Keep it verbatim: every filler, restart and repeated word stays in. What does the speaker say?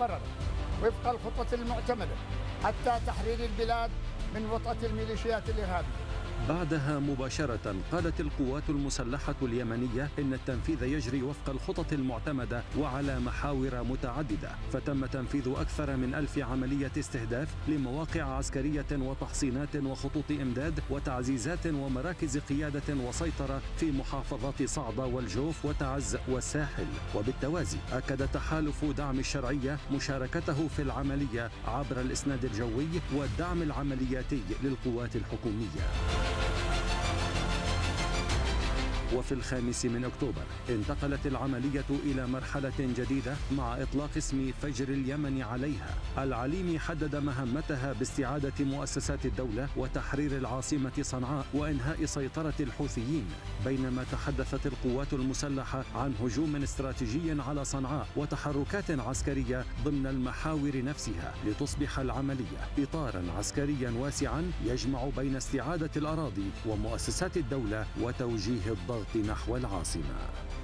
المقررة وفق الخطة المعتمدة حتى تحرير البلاد من وطأة الميليشيات الإرهابية. بعدها مباشرة قالت القوات المسلحة اليمنية إن التنفيذ يجري وفق الخطط المعتمدة وعلى محاور متعددة، فتم تنفيذ أكثر من ألف عملية استهداف لمواقع عسكرية وتحصينات وخطوط إمداد وتعزيزات ومراكز قيادة وسيطرة في محافظات صعدة والجوف وتعز والساحل. وبالتوازي أكد تحالف دعم الشرعية مشاركته في العملية عبر الإسناد الجوي والدعم العملياتي للقوات الحكومية. وفي الخامس من أكتوبر انتقلت العملية إلى مرحلة جديدة مع إطلاق اسم فجر اليمن عليها. العليمي حدد مهمتها باستعادة مؤسسات الدولة وتحرير العاصمة صنعاء وإنهاء سيطرة الحوثيين، بينما تحدثت القوات المسلحة عن هجوم استراتيجي على صنعاء وتحركات عسكرية ضمن المحاور نفسها، لتصبح العملية إطاراً عسكرياً واسعاً يجمع بين استعادة الأراضي ومؤسسات الدولة وتوجيه الضغط نحو العاصمة.